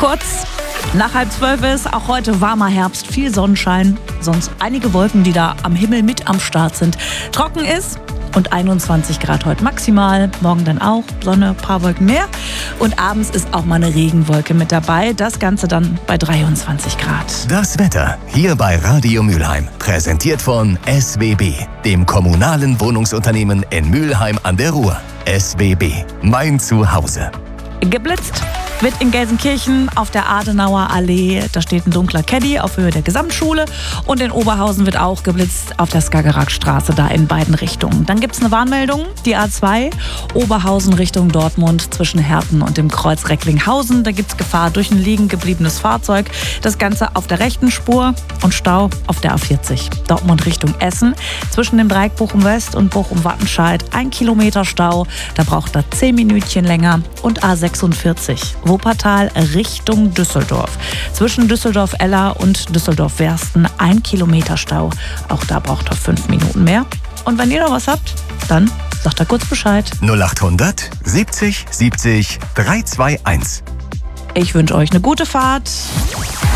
Kurz nach 11:30 ist auch heute warmer Herbst, viel Sonnenschein, sonst einige Wolken, die da am Himmel mit am Start sind. Trocken ist und 21 Grad heute maximal, morgen dann auch Sonne, paar Wolken mehr und abends ist auch mal eine Regenwolke mit dabei, das Ganze dann bei 23 Grad. Das Wetter hier bei Radio Mülheim, präsentiert von SWB, dem kommunalen Wohnungsunternehmen in Mülheim an der Ruhr. SWB, mein Zuhause. Geblitzt wird in Gelsenkirchen auf der Adenauer Allee. Da steht ein dunkler Caddy auf Höhe der Gesamtschule. Und in Oberhausen wird auch geblitzt auf der Skagerrakstraße, da in beiden Richtungen. Dann gibt es eine Warnmeldung, die A2, Oberhausen Richtung Dortmund zwischen Herten und dem Kreuz Recklinghausen. Da gibt es Gefahr durch ein liegen gebliebenes Fahrzeug. Das Ganze auf der rechten Spur und Stau auf der A40. Dortmund Richtung Essen zwischen dem Dreieck Bochum-West und Bochum-Wattenscheid. 1 Kilometer Stau, da braucht er 10 Minütchen länger. Und A46. Wuppertal Richtung Düsseldorf. Zwischen Düsseldorf-Eller und Düsseldorf-Wersten 1 Kilometer Stau. Auch da braucht er 5 Minuten mehr. Und wenn ihr noch was habt, dann sagt er kurz Bescheid. 0800 70 70 321. Ich wünsche euch eine gute Fahrt.